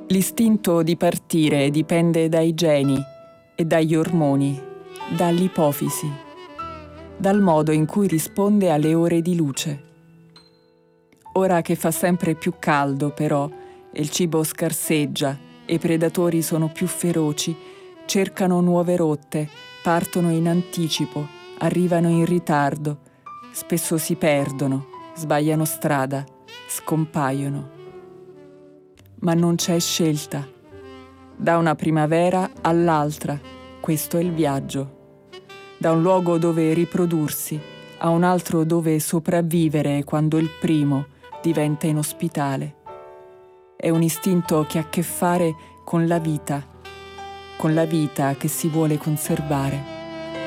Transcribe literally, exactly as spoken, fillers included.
L'istinto di partire dipende dai geni e dagli ormoni, dall'ipofisi, dal modo in cui risponde alle ore di luce. Ora che fa sempre più caldo, però, e il cibo scarseggia e i predatori sono più feroci, cercano nuove rotte, partono in anticipo, arrivano in ritardo, spesso si perdono, sbagliano strada, scompaiono. Ma non c'è scelta. Da una primavera all'altra, questo è il viaggio. Da un luogo dove riprodursi a un altro dove sopravvivere quando il primo diventa inospitale. È un istinto che ha a che fare con la vita, con la vita che si vuole conservare.